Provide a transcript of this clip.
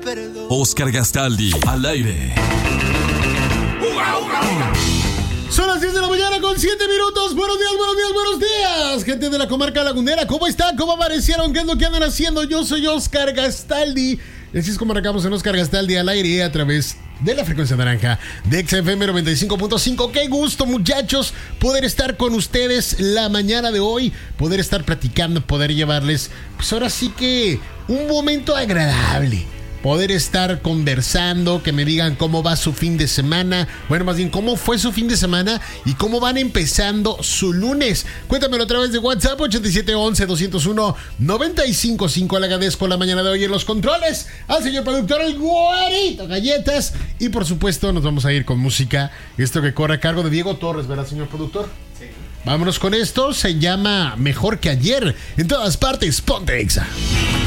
Oscar Gastaldi, al aire. Son las 10 de la mañana con 7 minutos. Buenos días, buenos días, buenos días. Gente de la comarca lagunera, ¿cómo están? ¿Cómo amanecieron? ¿Qué es lo que andan haciendo? Yo soy Oscar Gastaldi. Y así es como arrancamos en Oscar Gastaldi al aire a través de la frecuencia naranja de XFM 95.5. Qué gusto, muchachos, poder estar con ustedes la mañana de hoy, poder estar platicando, poder llevarles, pues ahora sí que un momento agradable. Poder estar conversando, que me digan cómo va su fin de semana. Bueno, más bien, cómo fue su fin de semana y cómo van empezando su lunes. Cuéntamelo a través de WhatsApp, 8711-201-955. Le agradezco la mañana de hoy en los controles al señor productor, el Güerito Galletas. Y por supuesto, nos vamos a ir con música. Esto que corre a cargo de Diego Torres, ¿verdad, señor productor? Sí. Vámonos con esto. Se llama Mejor que Ayer. En todas partes, ponte Exa.